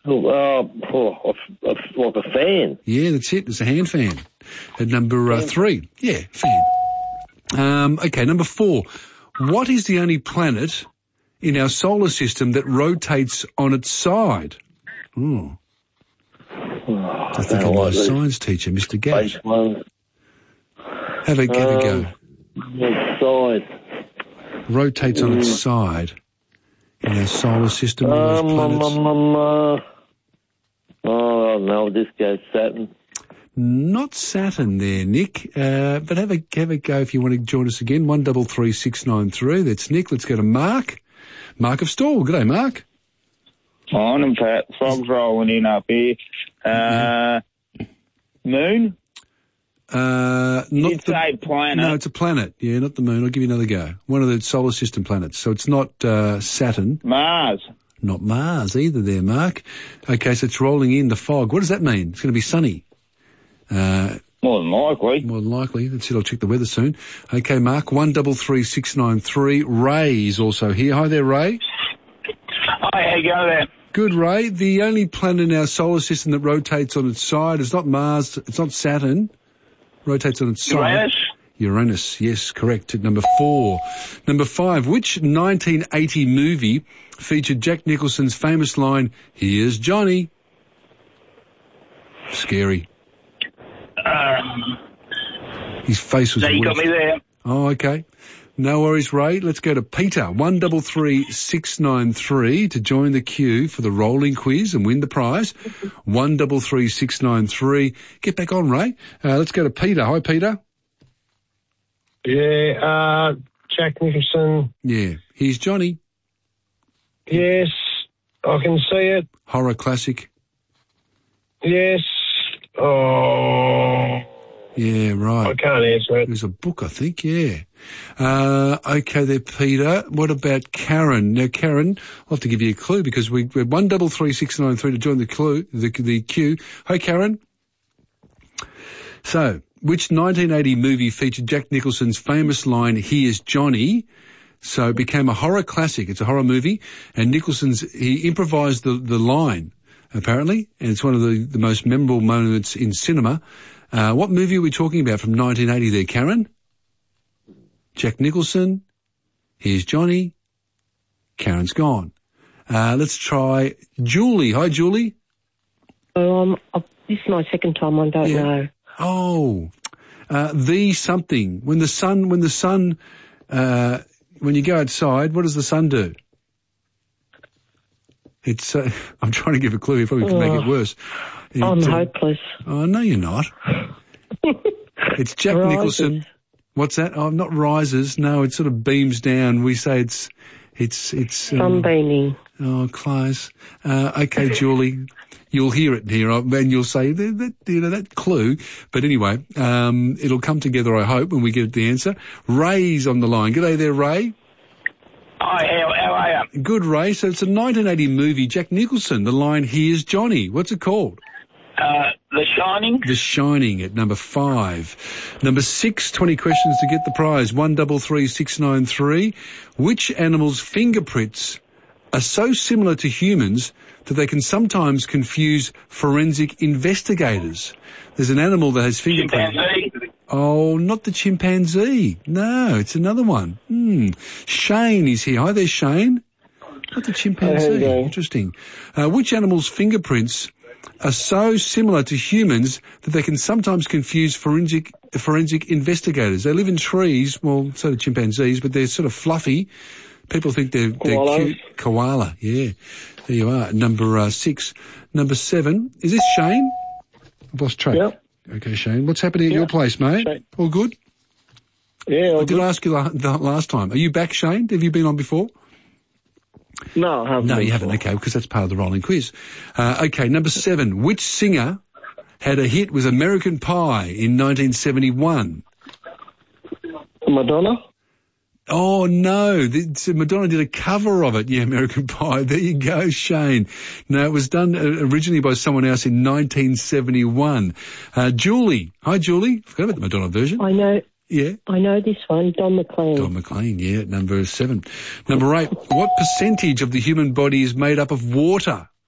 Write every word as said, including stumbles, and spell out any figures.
Uh, oh, a, a, like a fan. Yeah, that's it. It's a hand fan. At number uh, three. Yeah, fan. Um, okay, number four. What is the only planet in our solar system that rotates on its side? Hmm. Oh, I think I know a science teacher, Mister Gash. Have a, have a go. Um, its side. Rotates on its side in our solar system. Um, those planets. um, um, uh, oh, no, this goes Saturn. Not Saturn there, Nick. Uh, but have a have a go if you want to join us again. One double three six nine three. That's Nick. Let's go to Mark. Mark of Stawell. G'day, Mark. Morning, Pat. Frogs rolling in up here. Uh, moon? Uh, not You'd the, say planet. No, it's a planet. Yeah, not the moon. I'll give you another go. One of the solar system planets. So it's not uh, Saturn. Mars. Not Mars either there, Mark. Okay, so it's rolling in the fog. What does that mean? It's going to be sunny. Uh, More than likely. More than likely. That's it. I'll check the weather soon. Okay, Mark. One double three six nine three. Ray is also here. Hi there, Ray. Hi, how you going there? Good, Ray. The only planet in our solar system that rotates on its side is not Mars. It's not Saturn. Rotates on its side. Uranus? Uranus. Yes, correct. At number four. Number five. Which nineteen eighty movie featured Jack Nicholson's famous line, "Here's Johnny"? Scary. Um, His face was... so you got me there. Oh, okay. No worries, Ray. Let's go to Peter. One double three six nine three to join the queue for the rolling quiz and win the prize. One double three six nine three. Get back on, Ray. Uh, let's go to Peter. Hi, Peter. Yeah, uh, Jack Nicholson. Yeah. Here's Johnny. Yes, I can see it. Horror classic. Yes. Oh. Yeah, right. I can't answer it. There's a book, I think, yeah. Uh, okay there, Peter. What about Karen? Now, Karen, I'll have to give you a clue because we, we're one double three six nine three to join the clue, the, the queue. Hi, Karen. So, which nineteen eighty movie featured Jack Nicholson's famous line, "Here's Johnny"? So it became a horror classic. It's a horror movie, and Nicholson's, he improvised the, the line, apparently, and it's one of the, the most memorable moments in cinema. Uh, what movie are we talking about from nineteen eighty there, Karen? Jack Nicholson. Here's Johnny. Karen's gone. Uh, let's try Julie. Hi, Julie. Um, uh, this is my second time. I don't yeah. know. Oh, uh, the something. When the sun, when the sun, uh, when you go outside, what does the sun do? It's, uh, I'm trying to give a clue here, probably to oh, make it worse. It, I'm uh, hopeless. Oh, no, you're not. It's Jack Rises. Nicholson. What's that? Oh, not rises. No, it sort of beams down. We say it's, it's, it's... Um, Sunbeaming. Oh, close. Uh, okay, Julie. You'll hear it here, and you'll say, that, that, you know, that clue. But anyway, um, it'll come together, I hope, when we get the answer. Ray's on the line. G'day there, Ray. Hi, how, how are you? Good, Ray. So it's a nineteen eighty movie, Jack Nicholson, the line, "Here's Johnny." What's it called? Uh, The Shining. The Shining at number five. Number six, twenty questions to get the prize. One double three six nine three. Which animal's fingerprints are so similar to humans that they can sometimes confuse forensic investigators? There's an animal that has fingerprints. Chimpanzee. Oh, not the chimpanzee. No, it's another one. Hmm. Shane is here. Hi there, Shane. Not the chimpanzee. Hey, Interesting. Uh, which animal's fingerprints are so similar to humans that they can sometimes confuse forensic forensic investigators? They live in trees. Well, so do chimpanzees, but they're sort of fluffy. People think they're, they're Koalas. cute. Koala, yeah. There you are. Number uh, six. Number seven. Is this Shane? I've lost track. Yep. Okay, Shane. What's happening at your Yep. place, mate? Shane. All good? Yeah, I I did good. ask you la- the last time. Are you back, Shane? Have you been on before? No, I haven't. No, been you haven't. before. Okay, because that's part of the rolling quiz. Uh, okay, number seven. Which singer had a hit with American Pie in nineteen seventy-one? Madonna? Oh, no. The, Madonna did a cover of it. Yeah, American Pie. There you go, Shane. No, it was done originally by someone else in nineteen seventy-one. Uh, Julie. Hi, Julie. Forgot about the Madonna version. I know. Yeah. I know this one. Don McLean. Don McLean, yeah, number seven. Number eight. What percentage of the human body is made up of water?